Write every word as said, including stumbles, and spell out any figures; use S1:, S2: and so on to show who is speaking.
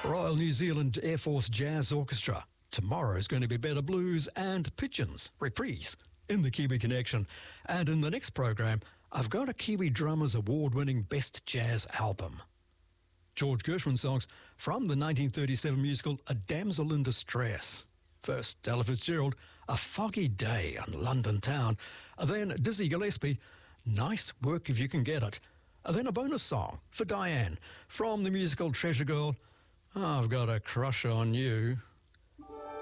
S1: Royal New Zealand Air Force Jazz Orchestra. Tomorrow's going to be better blues and pigeons, reprise, in the Kiwi Connection. And in the next program, I've got a Kiwi Drummers award-winning Best Jazz Album. George Gershwin songs from the nineteen thirty-seven musical A Damsel in Distress. First, Ella Fitzgerald, A Foggy Day in London Town. Then Dizzy Gillespie, Nice Work If You Can Get It. Then a bonus song for Diane from the musical Treasure Girl, I've Got a Crush on You.